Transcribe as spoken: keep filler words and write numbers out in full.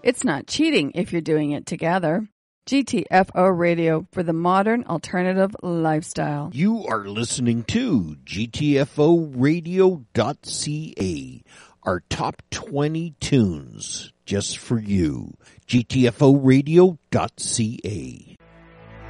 It's not cheating if you're doing it together. G T F O Radio for the modern alternative lifestyle. You are listening to G T F O radio dot C A, our top twenty tunes just for you. G T F O radio dot C A.